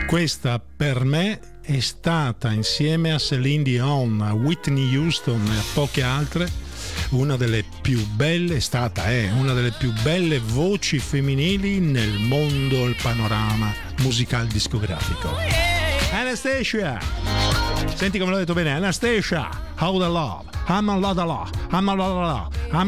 Questa per me è stata, insieme a Celine Dion, a Whitney Houston e a poche altre, una delle più belle, una delle più belle voci femminili nel mondo, il panorama musical discografico. Anastacia! Senti come l'ho detto bene, Anastacia! How the love, I'm a lot of love, I'm a lot of love, I'm